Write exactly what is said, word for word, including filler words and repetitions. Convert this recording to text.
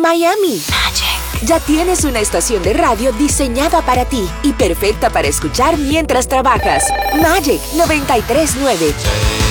Miami. Magic. Ya tienes una estación de radio diseñada para ti y perfecta para escuchar mientras trabajas. Magic noventa y tres punto nueve.